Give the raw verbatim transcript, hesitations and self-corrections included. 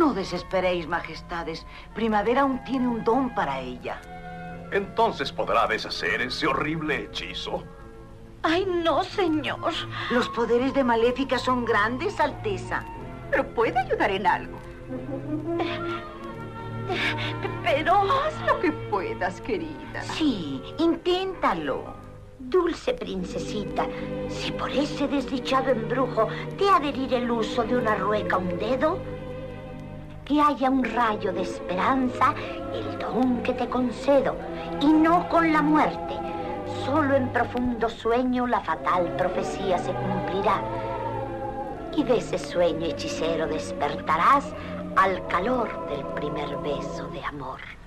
No desesperéis, majestades. Primavera aún tiene un don para ella. ¿Entonces podrá deshacer ese horrible hechizo? ¡Ay, no, señor! Los poderes de Maléfica son grandes, Alteza. Pero puede ayudar en algo. Pero... Haz lo que puedas, querida. Sí, inténtalo. Dulce princesita, si por ese desdichado embrujo te ha de herir el uso de una rueca un dedo, que haya un rayo de esperanza, el don que te concedo, y no con la muerte. Solo en profundo sueño la fatal profecía se cumplirá. Y de ese sueño hechicero despertarás al calor del primer beso de amor.